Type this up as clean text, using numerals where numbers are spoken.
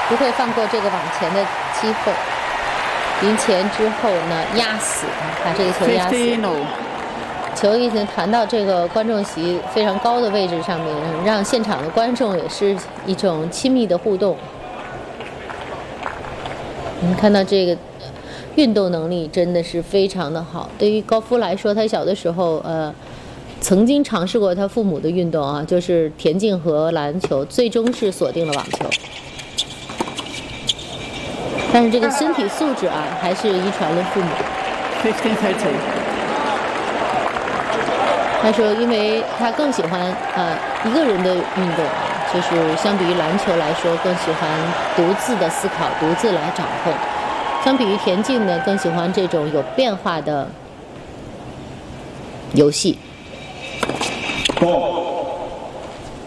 不会放过这个往前的机会。临前之后呢，压死，把这个球压死。球已经弹到这个观众席非常高的位置上面，让现场的观众也是一种亲密的互动。我们看到这个运动能力真的是非常的好。对于高夫来说，他小的时候曾经尝试过他父母的运动啊，就是田径和篮球，最终是锁定了网球。但是这个身体素质啊，还是遗传了父母。他说，因为他更喜欢一个人的运动啊，就是相比于篮球来说，更喜欢独自的思考，独自来掌控。相比于田径呢，更喜欢这种有变化的游戏。